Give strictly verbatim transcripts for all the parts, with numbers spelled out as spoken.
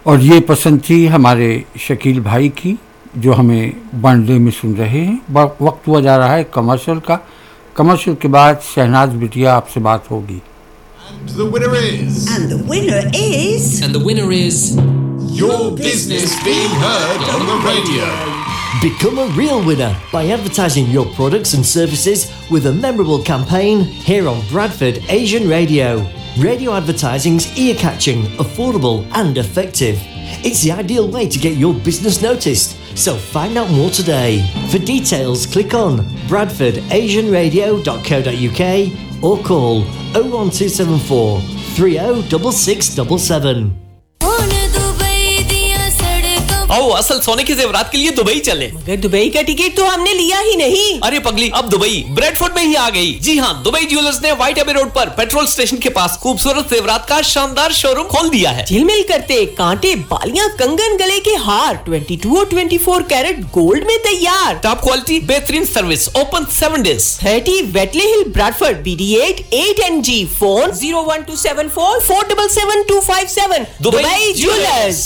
اور یہ پسند تھی ہمارے شکیل بھائی کی جو ہمیں بانڈے میں سن رہے ہیں. وقت ہوا جا رہا ہے کمرشل کا. کمرشل کے بعد شہناز بٹیا آپ سے بات ہوگی. And the winner is... And the winner is... And the winner is... Your business being heard on the radio. Become a real winner by advertising your products and services with a memorable campaign here on Bradford Asian Radio. Radio advertising's ear-catching, affordable and effective. It's the ideal way to get your business noticed. So find out more today. For details, click on bradford asian radio dot co dot uk or call oh one two seven four three oh six six seven seven. او اصل سونے کے زیورات کے لیے Dubai چلے. مگر Dubai کا ticket تو ہم نے لیا ہی نہیں. ارے پگلی اب دبئی بریڈ فورڈ میں ہی آ گئی. جی ہاں, دبئی جیولرز نے وائٹ ایبے روڈ پر پیٹرول اسٹیشن کے پاس خوبصورت زیورات کا شاندار شو روم کھول دیا ہے. جھل مل کرتے کانٹے, بالیاں, کنگن, گلے کے ہار بائیس اور چوبیس کیرٹ گولڈ میں تیار. ٹاپ کوالٹی, بہترین service, open seven days. Thirty ویٹلے ہل براڈفورڈ B D at at N G. Phone zero one to seven four four seven seven to five seven. Dubai jewellers.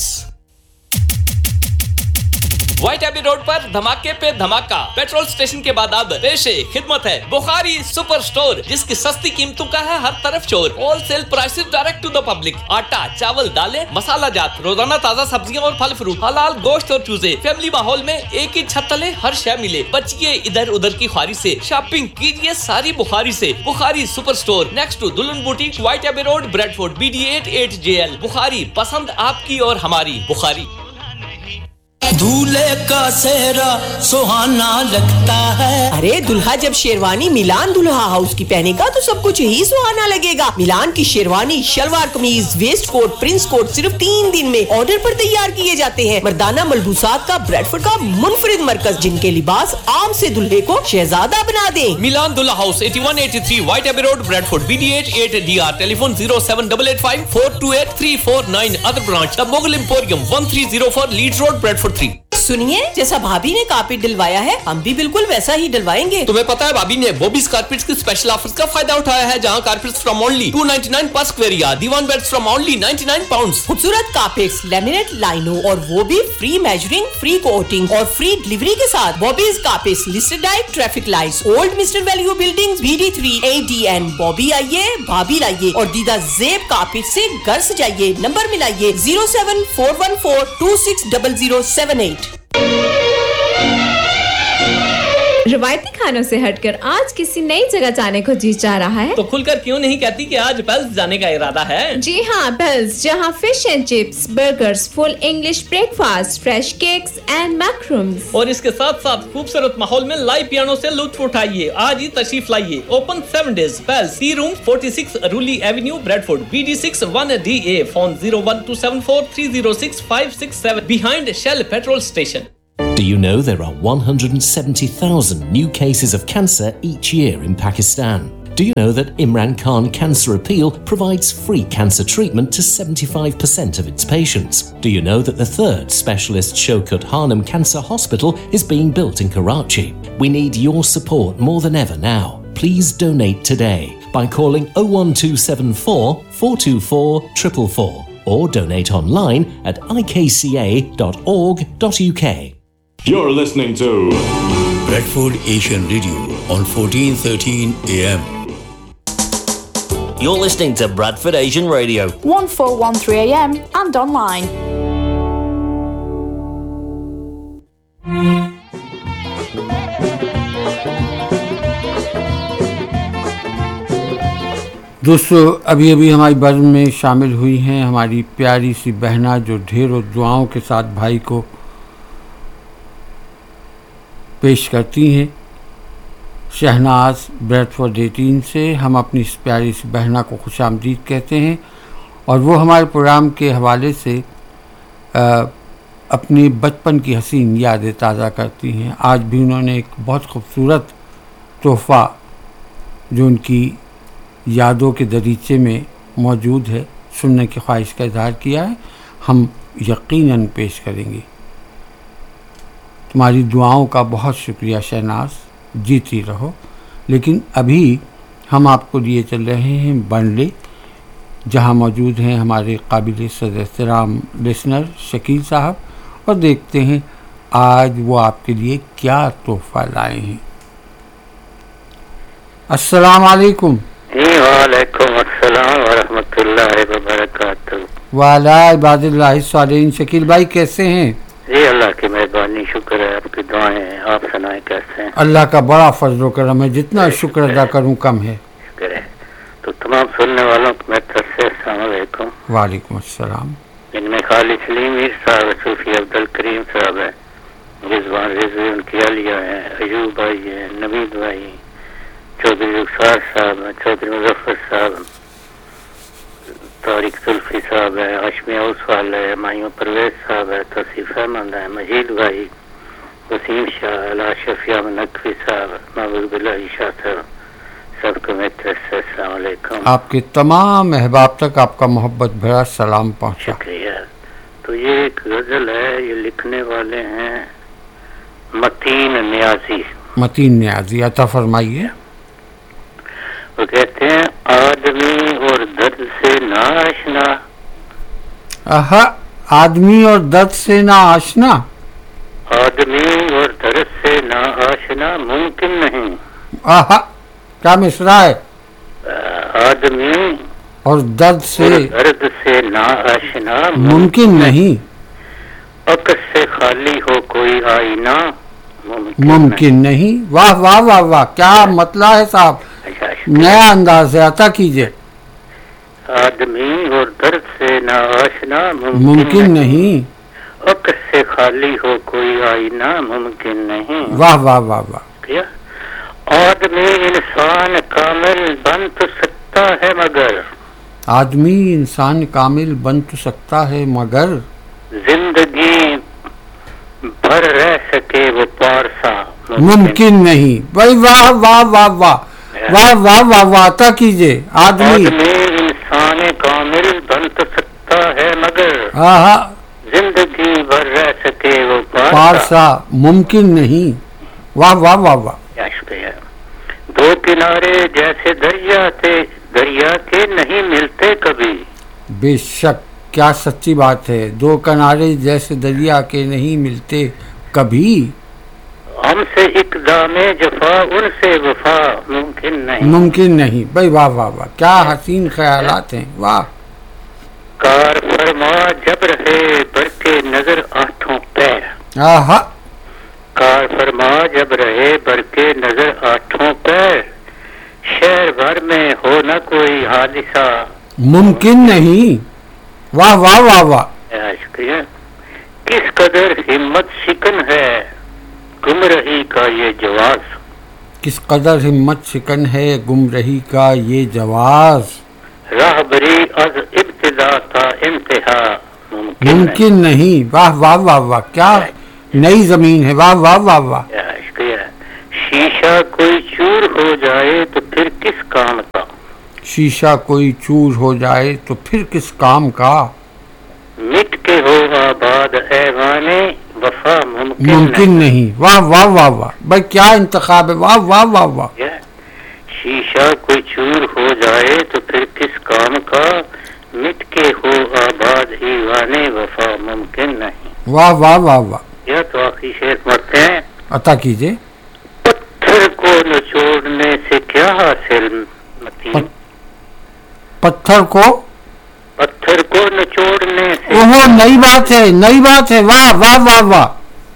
White Abbey road پر دھماکے پہ دھماکہ. Petrol station کے بعد اب پیش خدمت ہے بخاری سپر سٹور, جس کی سستی قیمتوں کا ہے ہر طرف شور. Whole cell prices direct to the public. آٹا, چاول, دالیں, مسالہ جات, روزانہ تازہ سبزیاں اور پھل فروٹ, حلال گوشت اور چوزے. فیملی ماحول میں ایک ہی چھت تلے ہر شے ملے. بچیے ادھر ادھر کی خواری سے, شاپنگ کیجیے ساری بخاری سے. بخاری سپر سٹور نیکسٹ ٹو دلہن boutique, white Abbey road, bread Ford, B D at at J L. بخاری, پسند آپ کی اور ہماری. بخاری. دولہے کا سہرا سہانا لگتا ہے. ارے دلہا جب شیروانی ملان دلہا ہاؤس کی پہنے گا تو سب کچھ ہی سہانا لگے گا. ملان کی شیروانی, شلوار قمیض, ویسٹ کوٹ, پرنس کوٹ صرف تین دن میں آرڈر پر تیار کیے جاتے ہیں. مردانہ ملبوسات کا بریڈ فورڈ کا منفرد مرکز, جن کے لباس عام سے دلہے کو شہزادہ بنا دیں. ملان دلہا house, eighty one eighty three white Abbey road, bread Ford, B D at at D R. Telephone zero seven eight eight five four to at three four nine. Other branch the Mughal emporium, one three zero four lead road, bread Ford three. سنیے, جیسا بھابی نے carpet ڈلوایا ہے ہم بھی بالکل ویسا ہی ڈلوائیں گے. تمہیں پتا ہے بھابی نے بوبیز کارپیٹس کے اسپیشل آفرز کا فائدہ اٹھایا ہے, جہاں carpets from only to ninety nine per square yard, دیوان beds from only ninety nine pounds. خوبصورت کارپیٹس, لیمینیٹ, لائنو اور وہ بھی فری میجرنگ, فری کوٹنگ اور فری ڈلیوری کے ساتھ. بوبیز carpets, listed diet, traffic lights, old mister value buildings, B D three اے D N. Bobby آئیے, بھابی لائیے اور دیدہ زیب کارپیٹ سے گھر سجائیے. Number ملائیے zero seven four one four to six double zero seven eight. روایتی کھانوں سے ہٹ کر آج کسی نئی جگہ جانے کو جی چاہ رہا ہے تو کھل کر کیوں نہیں کہتی کہ آج پیلس جانے کا ارادہ ہے. جی ہاں, پیلس, جہاں fish and chips, burgers, full English break fast, fresh cakes and میکرومز, اور اس کے ساتھ ساتھ خوبصورت ماحول میں لائیو پیانو سے لطف اٹھائیے. آج ہی تشریف لائیے. Open seven days. Palace, C room, forty six رولی avenue, bread Ford, B D six one D A. Phone zero one to seven four three zero six five six seven, behind Shell petrol station. Do you know there are one hundred seventy thousand new cases of cancer each year in Pakistan? Do you know that Imran Khan Cancer Appeal provides free cancer treatment to seventy-five percent of its patients? Do you know that the third specialist Shaukat Hanum Cancer Hospital is being built in Karachi? We need your support more than ever now. Please donate today by calling oh one two seven four four two four four four four or donate online at i k c a dot org dot u k. You're listening to Bradford Asian Radio on fourteen thirteen A M. You're listening to Bradford Asian Radio, fourteen thirteen A M and online. دوستو, ابھی ابھی ہماری بزم میں شامل ہوئی ہیں ہماری پیاری سی بہنا, جو ڈھیروں دعاؤں کے ساتھ بھائی کو پیش کرتی ہیں. شہناز بریڈ فورڈ ایٹین سے ہم اپنی اس پیاری سی بہنا کو خوش آمدید کہتے ہیں, اور وہ ہمارے پروگرام کے حوالے سے اپنی بچپن کی حسین یادیں تازہ کرتی ہیں. آج بھی انہوں نے ایک بہت خوبصورت تحفہ جو ان کی یادوں کے دریچے میں موجود ہے سننے کی خواہش کا اظہار کیا ہے, ہم یقیناً پیش کریں گے. تمہاری دعاؤں کا بہت شکریہ شہناز, جیتی رہو. لیکن ابھی ہم آپ کو لیے چل رہے ہیں بنڈے, جہاں موجود ہیں ہمارے قابل صدر احترام لسنر شکیل صاحب، اور دیکھتے ہیں آج وہ آپ کے لیے کیا تحفہ لائے ہیں۔ السلام علیکم۔ جی وعلیکم السلام ورحمۃ اللہ وبرکاتہ۔ وعلیٰ عباد اللہ الصالحین۔ شکیل بھائی کیسے ہیں؟ جی اللہ کی مہربانی، شکر ہے، آپ کی دعائیں ہیں، آپ سنائیں کیسے ہیں؟ اللہ کا بڑا فضل و کرم ہے، جتنا شکر ادا کروں کم ہے۔ شکر ہے۔ تو تمام سننے والوں کو میں طرف سے السلام علیکم۔ وعلیکم السلام۔ ان میں خالد سلیم میر صاحب، صوفی عبد الکریم صاحب ہے، رضوان رضوی ان کی اہلیہ ہیں، ایوب بھائی ہیں، نوید بھائی، چودھری رخسار صاحب ہیں، چودھری مظفر صاحب، طارق زلفی صاحب ہے، ہاشمی اوسوال ہے، مایوں پرویز صاحب ہے، توصیف احمد ہے، مجید بھائی، وسیم شاہ، علا شفیع نقوی صاحب، محبوب اللہ شاہ صاحب، سب کو میں طرف سے السلام علیکم۔ آپ کے تمام احباب تک آپ کا محبت بھرا سلام پہنچا۔ شکریہ۔ تو یہ ایک غزل ہے، یہ لکھنے والے ہیں متین نیازی۔ متین نیازی، عطا فرمائیے۔ وہ کہتے ہیں آدمی اور درد سے نا آشنا، آہا، آدمی اور درد سے نا آشنا، آدمی اور درد سے نا آشنا ممکن نہیں، آہا کیا مصرع ہے، آدمی اور درد سے درد سے نا آشنا ممکن نہیں، عکس سے خالی ہو کوئی آئینہ ممکن, ممکن نہیں۔ واہ واہ واہ واہ، کیا مطلع ہے صاحب، نیا انداز ہے، عطا کیجئے۔ آدمی اور درد سے نا آشنا ممکن, ممکن نہیں، عکس سے خالی ہو کوئی آئینہ ممکن نہیں۔ واہ واہ واہ واہ۔ کیا آدمی انسان کامل بن تو سکتا ہے مگر، آدمی انسان کامل بن تو سکتا ہے مگر، زندگی بھر رہ سکے وہ پارسا ممکن نہیں۔ بھائی واہ واہ واہ واہ واہ واہ واہ واہ، عطا کیجئے۔ آدمی آدمی انسان کامل بن تو سکتا ہے مگر، آہا زندگی بھر رہ سکے وہ پارسا پارسا ممکن نہیں۔ واہ واہ واہ واہ۔ کیا شکریہ۔ دو کنارے جیسے دریا تھے، دریا کے نہیں ملتے کبھی، بے شک کیا سچی بات ہے، دو کنارے جیسے دریا کے نہیں ملتے کبھی، ہم سے اقدام جفا ان سے وفا ممکن نہیں، ممکن نہیں۔ بھائی واہ واہ واہ، کیا حسین خیالات ہیں، واہ۔ کار فرما جب رہے بر کے نظر آٹھوں پیر، آہا، کار فرما جب رہے بر کے نظر آٹھوں پیر، شہر بھر میں ہو نہ کوئی حادثہ ممکن نہیں۔ واہ واہ واہ واہ۔ شکریہ۔ کس قدر ہمت شکن ہے گمرہی کا یہ جواز، کس قدر ہمت شکن ہے گمرہی کا یہ جواز، راہبری از ابتدا تا انتہا ممکن, ممکن نہیں۔ واہ واہ واہ واہ، کیا نئی زمین ہے، واہ واہ واہ واہ۔ شکریہ۔ شیشہ کوئی چور ہو جائے تو پھر کس کام کا، شیشہ کوئی چور ہو جائے تو پھر کس کام کا، مٹ کے ہو آباد ایوانے وفا ممکن, ممکن نہیں۔ واہ واہ واہ واہ، بھائی کیا انتخاب ہے، واہ واہ واہ واہ۔ شیشہ کوئی چور ہو جائے تو پھر کس کام کا، مٹ کے ہو آباد ایوانے وفا ممکن نہیں۔ واہ واہ واہ واہ۔ یہ تو آخری شعر پڑھتے ہیں۔ عطا کیجئے۔ پتھر کو نچوڑنے سے کیا حاصل متین، پتھر کو پتھر کو نچوڑنے سے، اوہ نئی بات ہے، نئی بات ہے، واہ واہ واہ واہ۔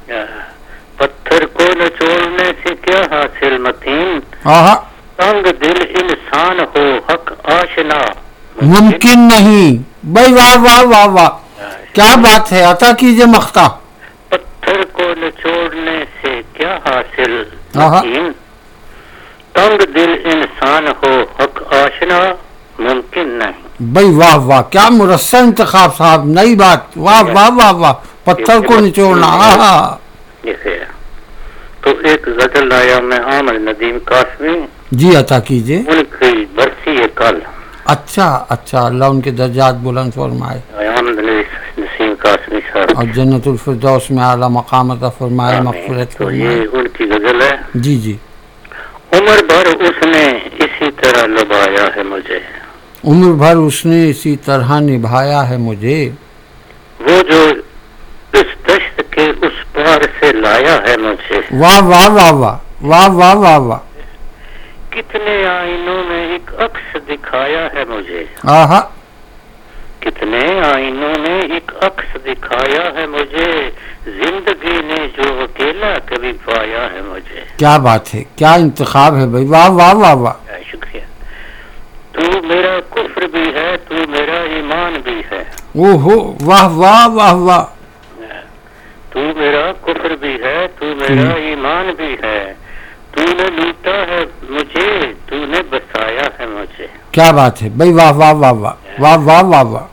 پتھر کو نچوڑنے سے کیا حاصل متین، آہا، تنگ دل انسان ہو حق آشنا ممکن نہیں۔ بھائی واہ واہ واہ واہ، کیا بات ہے، عطا کیجئے مختہ۔ پتھر کو نچوڑنے سے کیا حاصل آہا، متین، تنگ دل انسان ہو حق آشنا ممکن نہیں۔ بھائی واہ واہ، کیا مرصع انتخاب صاحب، نئی بات، واہ واہ واہ واہ۔ پتھر کو نچوڑنا، آہا۔ جیسے تو ایک غزل لایا میں عامر ندیم قاسمی، جی عطا کیجئے۔ ان کی برسی ہے کل۔ اچھا اچھا، اللہ ان کے درجات بلند فرمائے، عامر نسیم قاسمی صاحب، اور جنت الفردوس میں اعلیٰ مقام عطا فرمائے، مغفرت تو فرمائے۔ یہ ان کی غزل ہے۔ جی جی، عمر بھر اس نے اسی طرح لبایا ہے مجھے، عمر بھر اس نے اسی طرح نبھایا ہے مجھے، وہ جو اس دشت کے اس پار سے لایا ہے مجھے، واہ واہ واہ واہ واہ واہ واہ واہ، کتنے آئینوں میں ایک عکس دکھایا ہے مجھے، آہا، کتنے آئینوں میں ایک عکس دکھایا ہے مجھے، زندگی نے جو اکیلا کبھی پایا ہے مجھے. کیا بات ہے، کیا انتخاب ہے بھائی، واہ واہ واہ واہ. شکریہ. تو میرا کفر بھی ہے، تو میرا ایمان بھی ہے. او ہو، واہ واہ واہ واہ. تو میرا کفر بھی ہے، تو میرا ایمان بھی ہے. تو نے لوٹا ہے مجھے، تو نے بسایا ہے مجھے. کیا بات ہے بھائی، واہ واہ واہ واہ واہ واہ واہ واہ.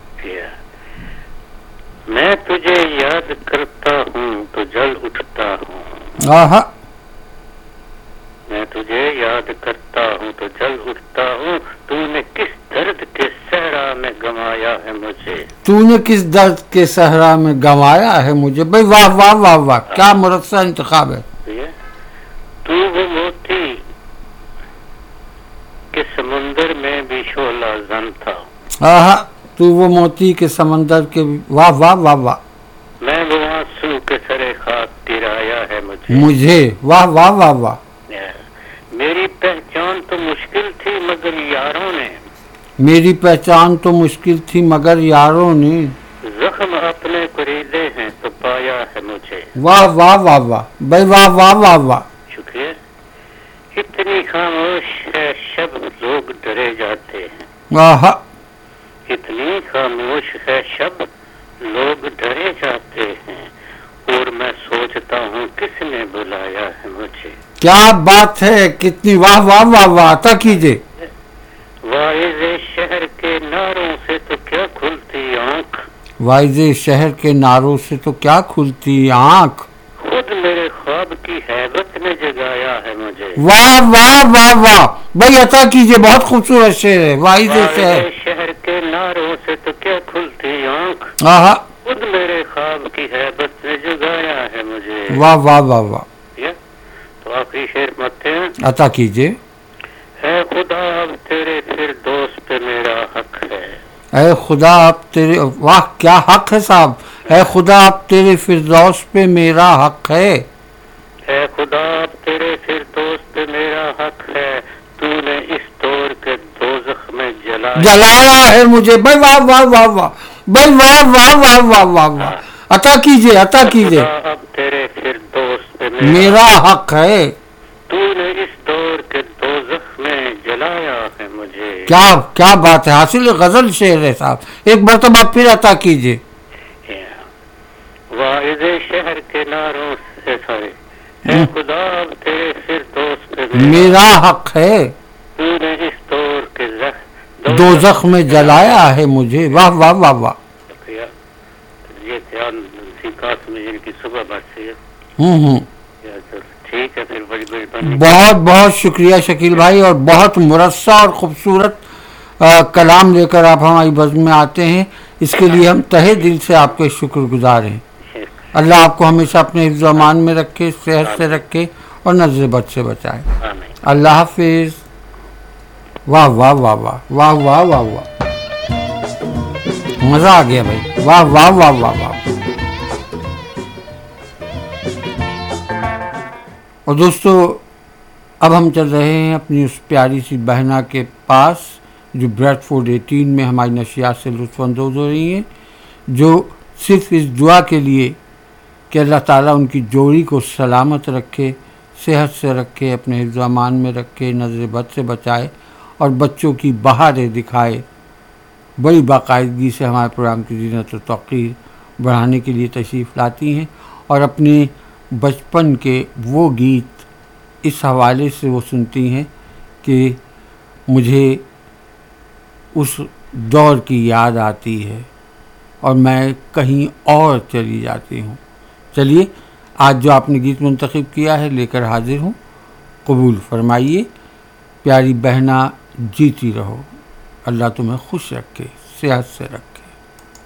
میں تجھے یاد کرتا ہوں تو جل اٹھتا ہوں. آہا، میں تجھے یاد کرتا ہوں تو جل اٹھتا ہوں. تو نے کس درد کے صحرا میں گنوایا ہے مجھے. تو نے کس درد کے صحرا میں گنوایا ہے مجھے. بھائی واہ واہ واہ واہ، کیا مرثع انتخاب ہے. تو وہ موتی کے سمندر میں بھی شعلہ زن تھا. آہا، تو وہ موتی کے سمندر کے، واہ واہ واہ واہ. میں وہ آنسو کے سرے خاک گرایا ہے مجھے. مجھے، واہ واہ واہ واہ. میری پہچان تو مشکل تھی مگر یاروں نے، میری پہچان تو مشکل تھی مگر یاروں نے، زخم اپنے کوریدے ہیں تو پایا ہے مجھے. واہ واہ واہ واہ. بھائی واہ واہ واہ واہ. شکریہ. اتنی خاموش ہے شب لوگ ڈرے جاتے ہیں. آہا، اتنی خاموش ہے شب لوگ ڈرے جاتے ہیں. اور میں سوچتا ہوں کس نے بلایا ہے مجھے. کیا بات ہے، کتنی واہ واہ واہ واہ. عطا کیجئے. واعظ شہر کے ناروں سے تو کیا کھلتی آنکھ، واعظ شہر کے ناروں سے تو کیا کھلتی آنکھ. خود میرے خواب کی ہیبت نے جگایا ہے مجھے. واہ واہ واہ واہ. بھائی عطا کیجئے، بہت خوبصورت شعر ہے. واعظ شہر شہر کے ناروں سے تو کیا کھلتی آنکھ، آہا، خود میرے خواب کی ہیبت نے جگایا ہے مجھے. واہ واہ واہ واہ. تو آخری شعر پڑھتے ہیں. عطا کیجئے. اے خدا اب تیرے پھر دوست پہ میرا حق ہے. اے خدا اب تیرے، واہ کیا حق ہے صاحب. اے خدا اب تیرے فردوس پہ میرا حق ہے. اے خدا اب تیرے فردوس پہ میرا حق ہے. تو نے اس دور کے دوزخ میں جلایا جلایا ہے مجھے. بھائی واہ واہ واہ واہ. بھائی واہ واہ واہ واہ واہ واہ. عطا کیجئے، عطا کیجئے. اب تیرے فردوس پہ میرا حق ہے. تو نے اس دور کے دوزخ میں جلایا ہے مجھے. کیا کیا بات ہے، حاصل غزل شعر ہے صاحب. ایک مرتبہ پھر عطا کیجئے. واعظ شہر کے ناروں سے سارے، اے خدا اب تیرے فردوس پہ میرا حق ہے. تو نے اس دور کے دوزخ میں جلایا ہے مجھے. واہ واہ واہ واہ. شکریہ. یہ دھیان سیکاس میں جن کی صبح بات سے ہوں ہوں ٹھیک ہے. پھر بڑی بڑی بنی. بہت بہت شکریہ شکیل بھائی، اور بہت مرصع اور خوبصورت کلام لے کر آپ ہماری بزم میں آتے ہیں. اس کے لیے ہم تہہ دل سے آپ کے شکر گزار ہیں. اللہ آپ کو ہمیشہ اپنے حفظ و امان میں رکھے، صحت سے رکھے اور نظر بد سے بچائے. اللہ حافظ. واہ واہ واہ واہ واہ واہ واہ واہ. مزہ آ گیا بھائی. واہ واہ واہ واہ واہ. اور دوستو، اب ہم چل رہے ہیں اپنی اس پیاری سی بہنا کے پاس جو بریڈ فورڈ ایٹین میں ہماری نشریات سے لطف اندوز ہو رہی ہیں، جو صرف اس دعا کے لیے کہ اللہ تعالیٰ ان کی جوڑی کو سلامت رکھے، صحت سے رکھے، اپنے حفظ و امان میں رکھے، نظر بد سے بچائے اور بچوں کی بہاریں دکھائے، بڑی باقاعدگی سے ہمارے پروگرام کی زینت و توقیر بڑھانے کے لیے تشریف لاتی ہیں. اور اپنے بچپن کے وہ گیت اس حوالے سے وہ سنتی ہیں کہ مجھے اس دور کی یاد آتی ہے اور میں کہیں اور چلی جاتی ہوں. چلیے آج جو آپ نے گیت منتخب کیا ہے لے کر حاضر ہوں، قبول فرمائیے. پیاری بہنا جیتی رہو، اللہ تمہیں خوش رکھے، صحت سے رکھے.